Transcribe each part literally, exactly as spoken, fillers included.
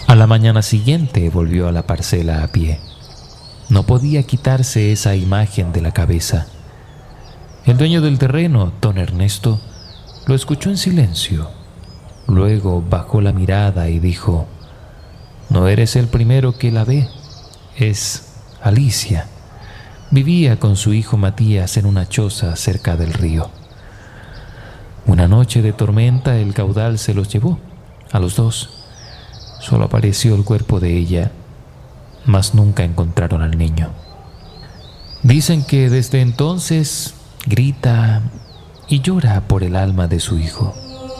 A la mañana siguiente volvió a la parcela a pie. No podía quitarse esa imagen de la cabeza. El dueño del terreno, don Ernesto, lo escuchó en silencio. Luego bajó la mirada y dijo: «No eres el primero que la ve, es Alicia. Vivía con su hijo Matías en una choza cerca del río. Una noche de tormenta el caudal se los llevó, a los dos. Solo apareció el cuerpo de ella, mas nunca encontraron al niño. Dicen que desde entonces grita y llora por el alma de su hijo».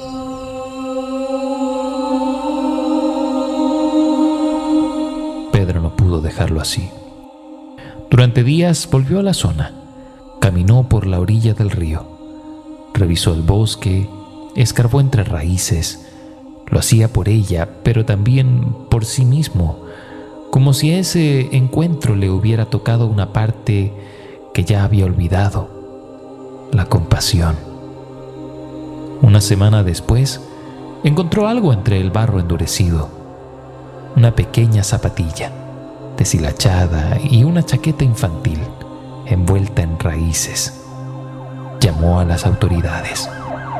Pedro no pudo dejarlo así. Durante días volvió a la zona, caminó por la orilla del río, revisó el bosque, escarbó entre raíces. Lo hacía por ella, pero también por sí mismo, como si ese encuentro le hubiera tocado una parte que ya había olvidado: la compasión. Una semana después, encontró algo entre el barro endurecido: una pequeña zapatilla deshilachada y una chaqueta infantil envuelta en raíces. Llamó a las autoridades.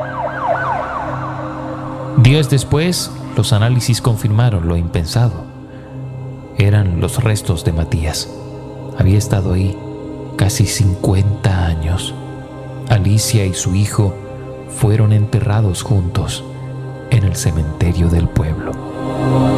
Días después, los análisis confirmaron lo impensado. Eran los restos de Matías. Había estado ahí casi cincuenta años. Alicia y su hijo fueron enterrados juntos en el cementerio del pueblo.